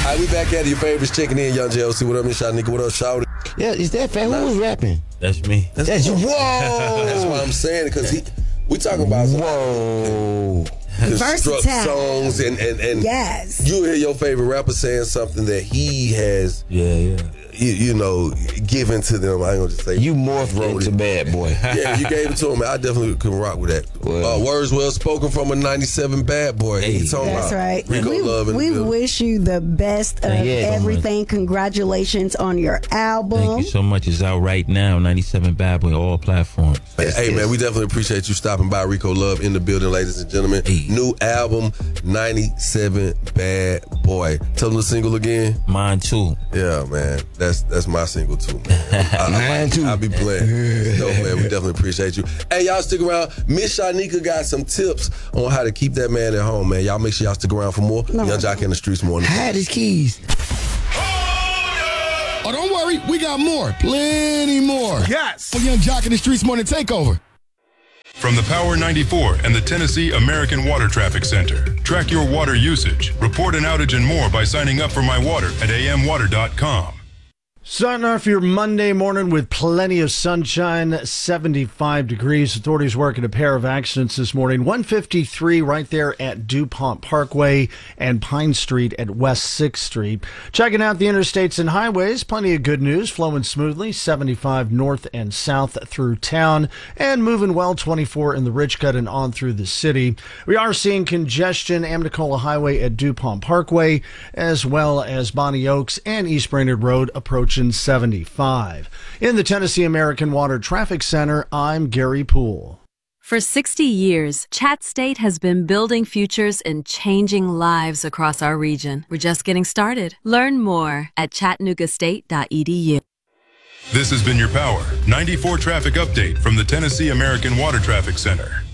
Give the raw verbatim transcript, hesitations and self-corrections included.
right, we back at it. Your favorites checking in. Young J L C, what up, Miss Shanika? What up, Shawty? Yeah, is that fat? Who was rapping? That's me. That's, That's you. Whoa. That's what I'm saying, because he, we talking about some Whoa. construct songs, and, and, and yes. you hear your favorite rapper saying something that he has, Yeah, yeah. you, you know, given to them. I ain't gonna just say You morphed into Bad Boy. Yeah, you gave it to him. I definitely can rock with that. Well. Uh, words well spoken from a ninety-seven Bad Boy. Hey. He talking That's about right. Rico we Love in the we building. wish you the best of Yeah, everything. Congratulations on your album. Thank you so much. It's out right now. ninety-seven Bad Boy, all platforms. Hey, hey, man, we definitely appreciate you stopping by. Rico Love in the building, ladies and gentlemen. Hey. New album, ninety-seven Bad Boy. Tell them the single again. Mine too. Yeah, man. That's that's my single too, man. I, Mine too. I'll be playing. No, man, we definitely appreciate you. Hey, y'all stick around. Miss Shanika got some tips on how to keep that man at home, man. Y'all make sure y'all stick around for more. No. Young Jock in the Streets morning. Hide his keys. Oh, don't worry. We got more. Plenty more. Yes. For Young Jock in the Streets Morning Takeover. From the Power ninety-four and the Tennessee American Water Traffic Center. Track your water usage, report an outage and more by signing up for My Water at a m water dot com. Starting off your Monday morning with plenty of sunshine, seventy-five degrees. Authorities working a pair of accidents this morning. one fifty-three right there at DuPont Parkway and Pine Street at West sixth Street. Checking out the interstates and highways, plenty of good news, flowing smoothly, seventy-five north and south through town, and moving well, twenty-four in the Rich Cut and on through the city. We are seeing congestion, Amnicola Highway at DuPont Parkway, as well as Bonnie Oaks and East Brainerd Road approaching seventy-five. In the Tennessee American Water Traffic Center, I'm Gary Poole. For sixty years, Chat State has been building futures and changing lives across our region. We're just getting started. Learn more at chattanooga state dot e d u. This has been your Power ninety-four traffic update from the Tennessee American Water Traffic Center.